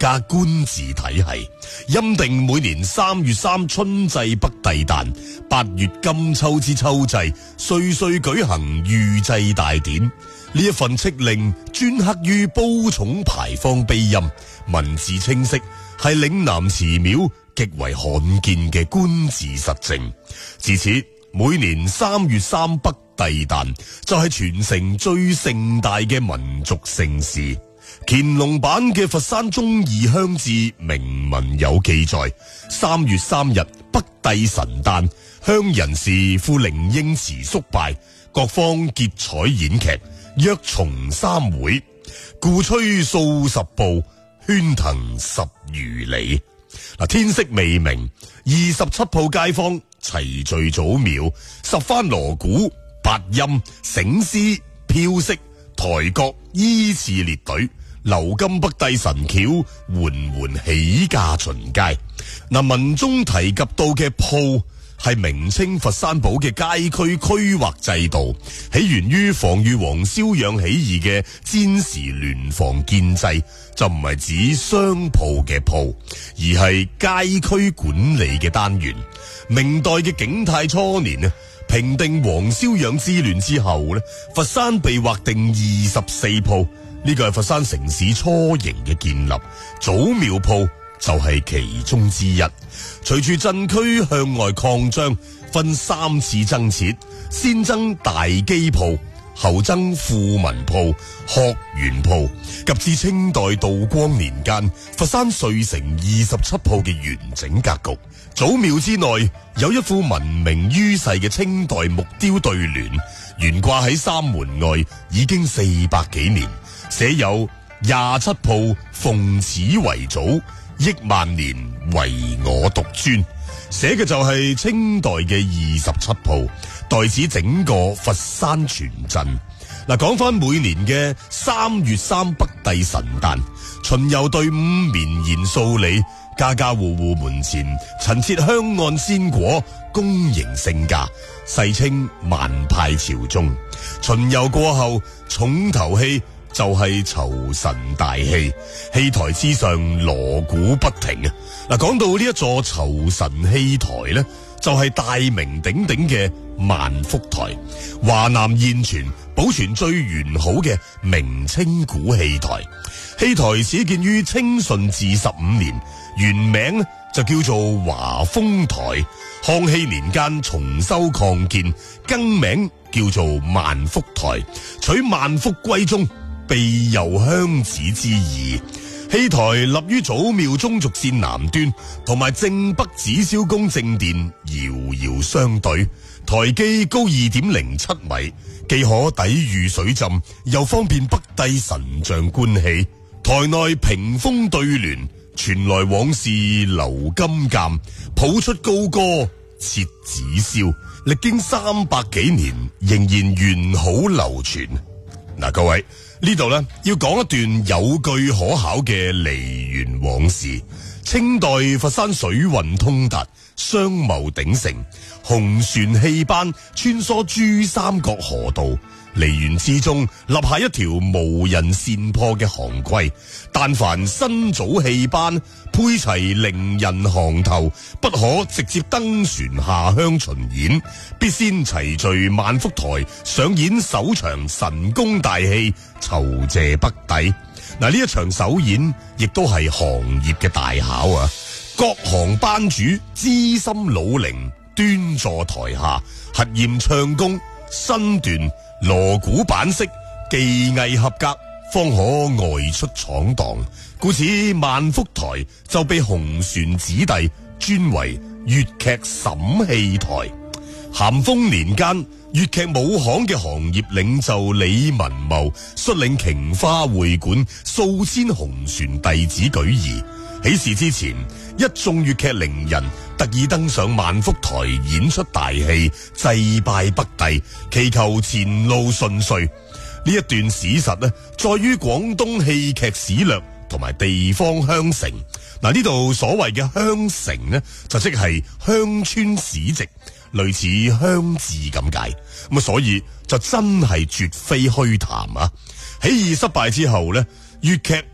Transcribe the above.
加官字體系，欽定每年3月3春祭北帝誕，8月金秋之秋祭，歲歲舉行御祭大典。呢一份敕令專刻於褒寵牌坊碑音，文字清晰，係嶺南祠廟極為罕見嘅官字實證。自此，每年3月3北帝誕就係全城最盛大嘅民族盛事。乾隆版嘅佛山忠義鄉志明文有記載：3月3日北帝神誕，鄉人士赴靈應祠肅拜，各方結彩演劇，約從3會，故吹數十步，喧騰10餘里。天色未明，27鋪街坊齊聚祖廟，十番鑼鼓、八音、醒獅、飄色、抬角依次列隊，流金北帝神轎，緩緩起駕巡街。文中提及到嘅鋪係明清佛山堡嘅街區區劃制度，起源於防御黃蕭養起義嘅戰時聯防建制，就唔係指商鋪嘅鋪，而係街區管理嘅單元。明代嘅景泰初年平定黃蕭養之亂之後佛山被劃定24鋪，呢個係佛山城市雛形嘅建立，祖廟鋪就係其中之一。隨住鎮區向外擴張，分3次增設，先增大基鋪，後增富民鋪、學園鋪，及至清代道光年間，佛山遂成27鋪嘅完整格局。祖廟之內有一副聞名於世嘅清代木雕對聯，懸掛喺三門外，已經400幾年，寫有27鋪奉此為祖，億萬年唯我獨尊，寫嘅就係清代嘅27鋪，代指整個佛山全鎮。講翻每年嘅3月3北帝神誕，巡遊隊伍綿延數里，家家戶戶門前陳設香案鮮果，恭迎聖駕，世稱萬派朝宗。巡遊過後，重頭戲就係酬神大戲，戲台之上鑼鼓不停啊！講到呢一座酬神戲台呢，就係大名鼎鼎嘅萬福台，華南現存保存最完好嘅明清古戲台。戲台始建於清順治15年，原名就叫做華豐台。康熙年間重修擴建，更名叫做萬福台，取萬福歸宗，庇佑鄉子之意。戲台立於祖廟中軸線南端，同埋正北紫霄宮正殿遙遙相對，台基高2.07米，既可抵禦水浸，又方便北帝神像觀戲。台內屏風對聯，傳來往事流金鑑，譜出高歌切紫霄，歷經300幾年，仍然完好流傳。各位，呢度要講一段有據可考嘅梨園往事。清代佛山水運通達，商貿鼎盛，紅船戲班穿梭珠三角河道，梨園之中立下一條無人擅破嘅行規。但凡新組戲班配齊伶人行頭，不可直接登船下鄉巡演，必先齊聚萬福台上演首場神功大戲，酬謝北帝。呢一場首演亦都係行業嘅大考啊！各行班主資深老齡端坐台下，核驗唱功、身段、鑼鼓板式，技藝合格，方可外出闖蕩。故此萬福台就被紅船子弟尊為粵劇審戲台。咸豐年間，粵劇武行嘅行業領袖李文茂率領瓊花會館數千紅船弟子舉儀。起事之前，一眾粵劇伶人特意登上萬福台演出大戲，祭拜北帝，祈求前路順遂。呢一段史實在於廣東戲劇史略同埋地方鄉城。呢度所謂嘅鄉城就即係鄉村史籍，類似鄉志咁解。所以就真係絕非虛談啊！起義失敗之後粵劇